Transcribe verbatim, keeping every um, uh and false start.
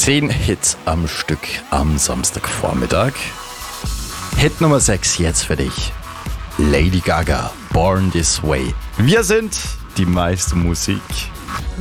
Zehn Hits am Stück am Samstagvormittag. Hit Nummer sechs jetzt für dich. Lady Gaga, Born This Way. Wir sind die meiste Musik.